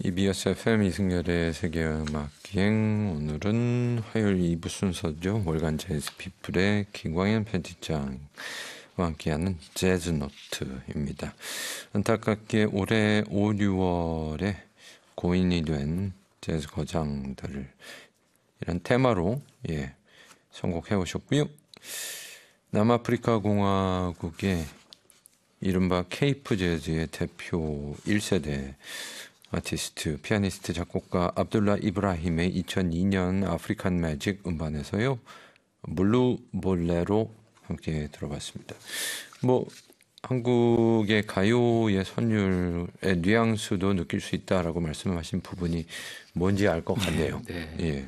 EBS FM 이승열의 세계음악기행 오늘은 화요일 2부 순서죠. 월간 재즈 피플의 김광현 편집장과 함께하는 재즈노트입니다. 안타깝게 올해 5, 6월에 고인이 된 재즈 거장들을 이런 테마로 선곡해 오셨고요. 남아프리카 공화국의 이른바 케이프 재즈의 대표 1세대 아티스트, 피아니스트, 작곡가 압둘라 이브라힘의 2002년 아프리칸 매직 음반에서요. 블루 볼레로 함께 들어봤습니다. 한국의 가요의 선율의 뉘앙스도 느낄 수 있다라고 말씀하신 부분이 뭔지 알 것 같네요. 네. 예.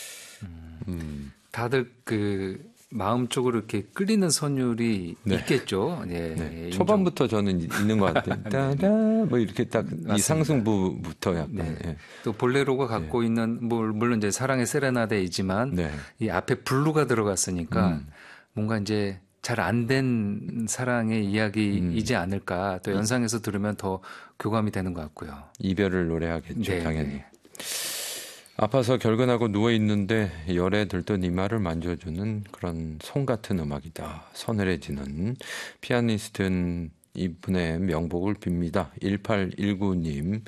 다들 마음 쪽으로 이렇게 끌리는 선율이 있겠죠. 네. 초반부터 저는 있는 것 같아요. 따다 이렇게 딱 이 상승부부터 약간. 네. 또 볼레로가 갖고 있는 물론 이제 사랑의 세레나데이지만 이 앞에 블루가 들어갔으니까 뭔가 이제 잘 안 된 사랑의 이야기이지 않을까. 또 연상해서 들으면 더 교감이 되는 것 같고요. 이별을 노래하겠죠, 네. 당연히. 아파서 결근하고 누워있는데 열에 들던 이마를 만져주는 그런 송 같은 음악이다. 서늘해지는 피아니스트는 이분의 명복을 빕니다. 1819님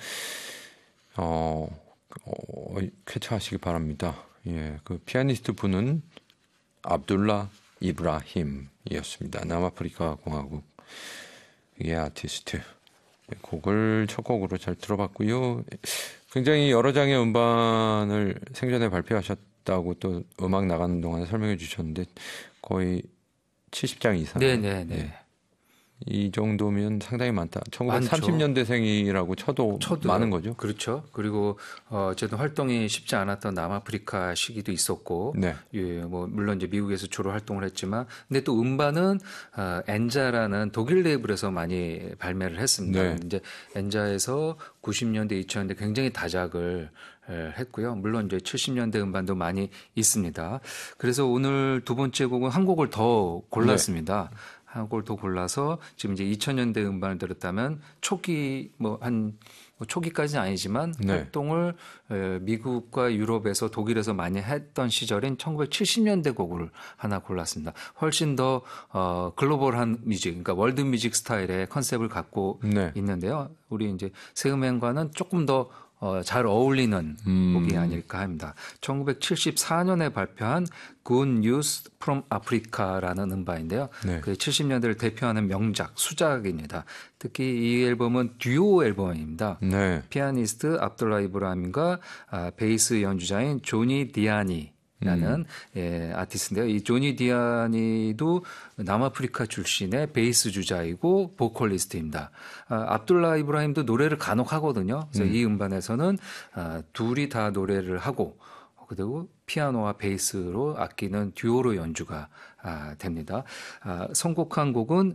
쾌차하시기 바랍니다. 그 피아니스트 분은 압둘라 이브라힘이었습니다. 남아프리카 공화국의 아티스트. 곡을 첫 곡으로 잘 들어봤고요. 굉장히 여러 장의 음반을 생전에 발표하셨다고 또 음악 나가는 동안에 설명해 주셨는데 거의 70장 이상. 네네네. 이 정도면 상당히 많다. 1930년대생이라고 쳐도 많은 거죠. 그렇죠. 그리고 어쨌든 활동이 쉽지 않았던 남아프리카 시기도 있었고, 물론 이제 미국에서 주로 활동을 했지만, 근데 또 음반은 엔자라는 독일 레이블에서 많이 발매를 했습니다. 네. 이제 엔자에서 90년대, 2000년대 굉장히 다작을 했고요. 물론 이제 70년대 음반도 많이 있습니다. 그래서 오늘 두 번째 곡은 한 곡을 더 골랐습니다. 한 곡을 더 골라서 지금 이제 2000년대 음반을 들었다면 초기 초기까지는 아니지만 활동을 미국과 유럽에서 독일에서 많이 했던 시절인 1970년대 곡을 하나 골랐습니다. 훨씬 더 글로벌한 뮤직, 그러니까 월드 뮤직 스타일의 컨셉을 갖고 있는데요. 우리 이제 세음행과는 조금 더 잘 어울리는 곡이 아닐까 합니다. 1974년에 발표한 Good News from Africa라는 음반인데요. 그 70년대를 대표하는 명작, 수작입니다. 특히 이 앨범은 듀오 앨범입니다. 피아니스트 압둘라 이브라힘과 베이스 연주자인 조니 디아니 라는 아티스트인데요. 이 조니 디아니도 남아프리카 출신의 베이스 주자이고 보컬리스트입니다. 압둘라 이브라힘도 노래를 간혹 하거든요. 그래서 이 음반에서는 둘이 다 노래를 하고 그리고 피아노와 베이스로 악기는 듀오로 연주가 됩니다. 선곡한 곡은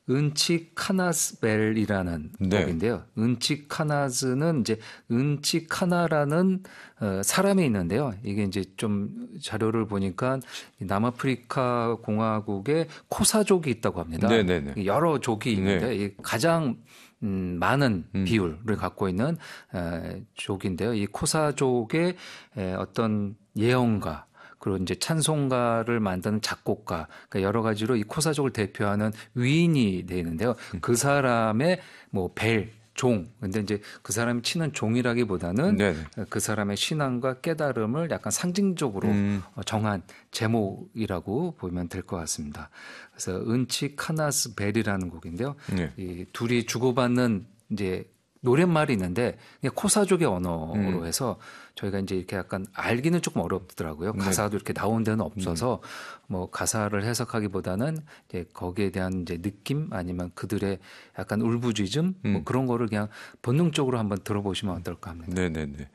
은치카나스벨이라는 곡인데요. 은치카나즈는 이제 은치카나라는 사람이 있는데요. 이게 이제 좀 자료를 보니까 남아프리카 공화국에 코사족이 있다고 합니다. 여러 족이 있는데 가장 많은 비율을 갖고 있는 족인데요. 이 코사족의 어떤 예언가 그리고 이제 찬송가를 만드는 작곡가, 그러니까 여러 가지로 이 코사족을 대표하는 위인이 되는데요. 그 사람의 종. 근데 이제 그 사람이 치는 종이라기보다는 그 사람의 신앙과 깨달음을 약간 상징적으로 정한 제목이라고 보면 될 것 같습니다. 그래서 은치 카나스 벨이라는 곡인데요. 이 둘이 주고받는 이제 노랫말이 있는데 그냥 코사족의 언어로 해서 저희가 이제 이렇게 약간 알기는 조금 어렵더라고요. 가사도 이렇게 나온 데는 없어서 가사를 해석하기보다는 이제 거기에 대한 이제 느낌 아니면 그들의 약간 울부짖음 그런 거를 그냥 본능적으로 한번 들어보시면 어떨까 합니다. 네네네.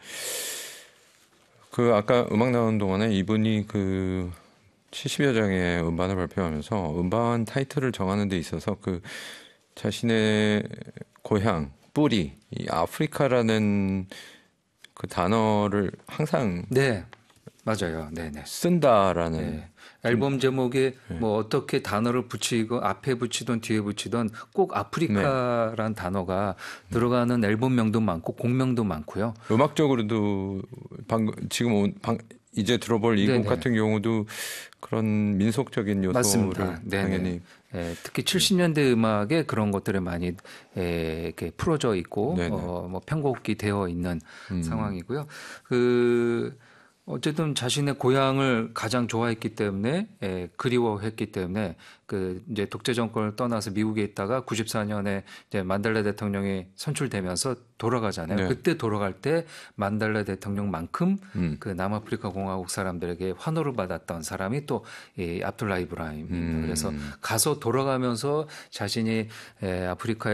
아까 음악 나오는 동안에 이분이 70여 장의 음반을 발표하면서 음반 타이틀을 정하는 데 있어서 자신의 고향 뿌리, 이 아프리카라는 그 단어를 항상 맞아요. 네네. 쓴다라는 네. 앨범 제목에 뭐 어떻게 단어를 붙이고 앞에 붙이든 뒤에 붙이든 꼭 아프리카란 단어가 들어가는 앨범명도 많고 곡명도 많고요. 음악적으로도 방금 이제 들어볼 이 곡 네네. 같은 경우도 그런 민속적인 요소를 맞습니다. 네네. 당연히 예, 특히 70년대 음악에 그런 것들이 많이 이렇게 풀어져 있고 네네. 뭐 편곡이 되어 있는 음. 상황이고요. 어쨌든 자신의 고향을 가장 좋아했기 때문에 그리워했기 때문에 그 이제 독재 정권을 떠나서 미국에 있다가 94년에 이제 만델라 대통령이 선출되면서 돌아가잖아요. 네. 그때 돌아갈 때 만델라 대통령만큼 음. 그 남아프리카 공화국 사람들에게 환호를 받았던 사람이 또 이 압둘라 이브라힘입니다. 그래서 가서 돌아가면서 자신이 아프리카에